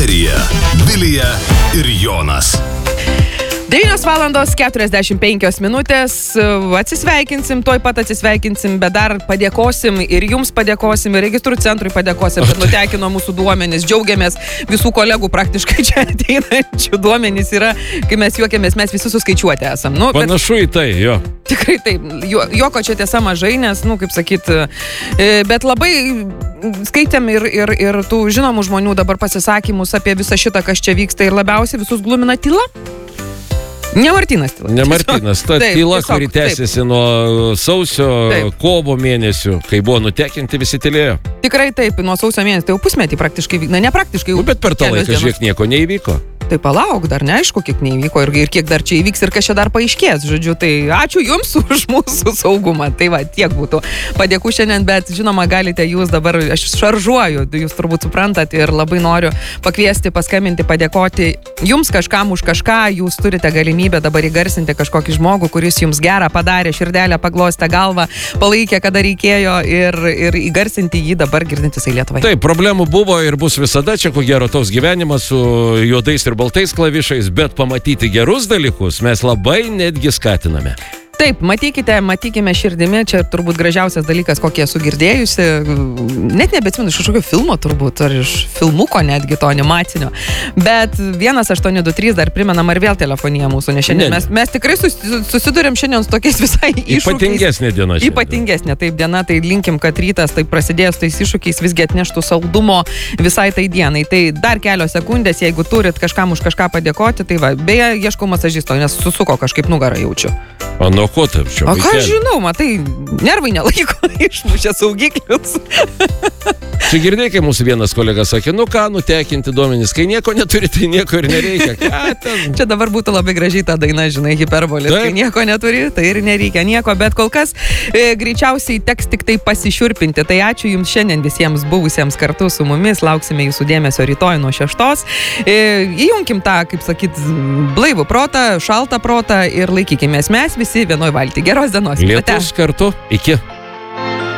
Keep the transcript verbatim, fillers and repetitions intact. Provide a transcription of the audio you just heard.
Eteryje Vilija ir Jonas. devynios valandos keturiasdešimt penkios minutės, atsisveikinsim, tuoj pat atsisveikinsim, bet dar padėkosim ir jums padėkosim, ir registrų centrui padėkosim, kad nutekino mūsų duomenis, džiaugiamės visų kolegų praktiškai čia ateinančių duomenys yra, kai mes juokiamės, mes visi suskaičiuoti esam. Nu, Panašu bet, į tai, jo. Tikrai taip, jo, joko čia tiesa mažai, nes, nu, kaip sakyt, bet labai skaitėm ir, ir, ir tų žinomų žmonių dabar pasisakymus apie visą šitą, kas čia vyksta ir labiausiai visus glumina tyla. Ne Martynas tyla. Ne Martynas, ta taip, tyla, tiesiog, kuri tęsiasi taip. Nuo sausio, taip. Kovo mėnesių, kai buvo nutekinti, visi tylėjo. Tikrai taip, nuo sausio mėnesio, tai jau pusmetį praktiškai vykna, ne praktiškai. Nu, bet per tą laiką, žiūrėk, nieko neįvyko. Tai palauk, dar neaišku, kiek neįvyko ir, ir kiek dar čia įvyks ir kas čia dar paaiškės, žodžiu, tai ačiū jums už mūsų saugumą, tai va, tiek būtų padėkų šiandien, bet žinoma, galite jūs dabar, aš šaržuoju, jūs turbūt suprantat ir labai noriu pakviesti, paskambinti, padėkoti jums kažkam už kažką, jūs turite galimybę dabar įgarsinti kažkokį žmogų, kuris jums gerą padarė, širdelę paglostė galvą, palaikė, kada reikėjo ir, ir įgarsinti jį dabar girdintis į Lietuvą. Taip, problemų buvo ir bus visada, čia ko gero toks gyvenimas su juodais ir baltais klavišais, bet pamatyti gerus dalykus mes labai netgi skatiname. Taip, matykite, matykime širdimi, čia turbūt gražiausias dalykas, kokį esu girdėjusi, net nebeatsimenu iš kažkokio filmo turbūt, ar iš filmuko netgi to animacinio, bet vienas aštuoni du trys dar primenam ar vėl telefonija mūsų, nes šiandien ne, ne. Mes, mes tikrai susidurėm šiandien su tokiais visai iššūkiais. Ypatingesnė diena šiandien. Ypatingesnė, taip diena, tai linkim, kad rytas taip prasidėjęs tais iššūkiais visgi atneštų saldumo visai tai dienai. Tai dar kelios sekundės, jeigu turit kažkam už kažką padėkoti, tai va, beje, ieškau masažisto, nes susuko kažkaip nugarą jaučiu. O nuo ko taip čia? O ką aš žinau, matai, nervai nelaiko, išmušė saugiklius. Čia girdėjai, kai mūsų vienas kolega sakė, nu ką, nutekinti duomenys, kai nieko neturi, tai nieko ir nereikia. Ką ten? Čia dabar būtų labai gražiai ta daina, žinai, hiperbolė. Kai nieko neturi, tai ir nereikia nieko, bet kol kas e, greičiausiai teks tik tai pasišiurpinti. Tai ačiū jums šiandien visiems buvusiems kartu su mumis, lauksime jūsų dėmesio rytoj nuo šeštos. E, įjunkim tą, kaip sakyt, blaivų protą, šaltą protą ir laikykimės mes visi vienoj valty. Geros dienos. Lietus kartu. Iki.